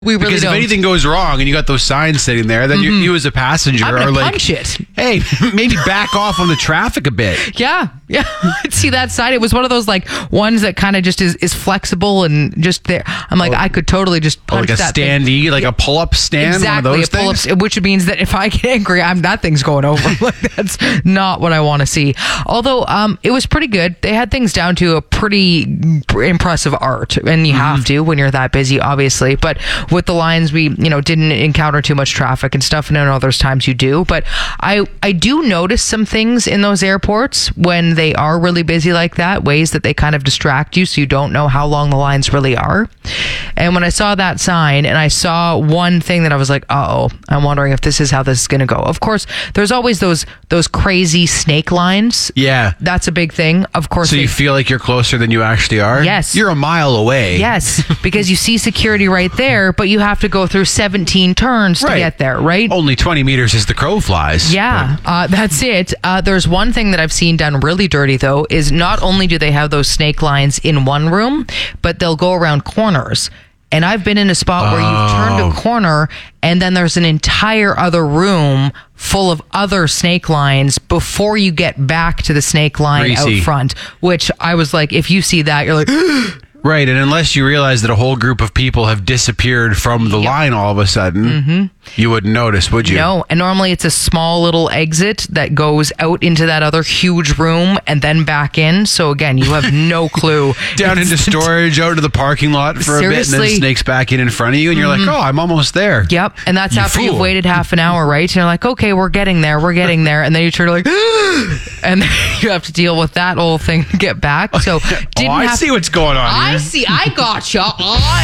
We really because don't. if anything goes wrong and you got those signs sitting there, then you as a passenger I'm are gonna like, punch it. hey, maybe back off on the traffic a bit. Yeah. See that side? It was one of those like ones that kind of just is flexible and just there. I'm like, I could totally just punch Like a that standee, thing. like a pull-up stand, Exactly, one of those a pull-up, things. which means that if I get angry, that thing's going over. Like, that's not what I want to see. Although it was pretty good. They had things down to a pretty impressive art, and you have to when you're that busy, obviously. But with the lines, we didn't encounter too much traffic and stuff. And I know there's times you do, but I do notice some things in those airports when they are really busy like that, ways that they kind of distract you so you don't know how long the lines really are. And when I saw that sign and I saw one thing that I was like, I'm wondering if this is how this is going to go. Of course, there's always those crazy snake lines. Yeah. That's a big thing. Of course. So you feel like you're closer than you actually are? Yes. You're a mile away. Yes, because you see security right there, but you have to go through 17 turns to get there, right? Only 20 meters as the crow flies. Yeah, that's it. There's one thing that I've seen done really dirty, though, is not only do they have those snake lines in one room, but they'll go around corners. And I've been in a spot where you've turned a corner and then there's an entire other room full of other snake lines before you get back to the snake line out front, which I was like, if you see that, you're like... Right, and unless you realize that a whole group of people have disappeared from the line all of a sudden, you wouldn't notice, would you? No, and normally it's a small little exit that goes out into that other huge room and then back in. So again, you have no clue. Down into storage, out to the parking lot for a bit, and then snakes back in front of you, and you're like, I'm almost there. Yep, and that's after you've waited half an hour, right? And you're like, okay, we're getting there, and then you turn like, and then you have to deal with that whole thing to get back. So I see what's going on here. I got you.